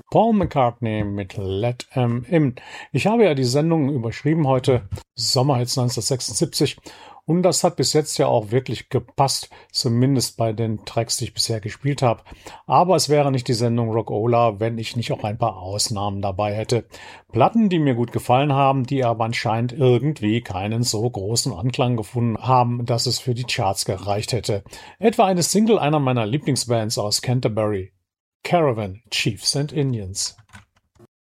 Paul McCartney mit Let 'Em In. Ich habe ja die Sendung überschrieben heute, Sommerhits 1976. Und das hat bis jetzt ja auch wirklich gepasst, zumindest bei den Tracks, die ich bisher gespielt habe. Aber es wäre nicht die Sendung Rockola, wenn ich nicht auch ein paar Ausnahmen dabei hätte. Platten, die mir gut gefallen haben, die aber anscheinend irgendwie keinen so großen Anklang gefunden haben, dass es für die Charts gereicht hätte. Etwa eine Single einer meiner Lieblingsbands aus Canterbury, Caravan, Chiefs and Indians.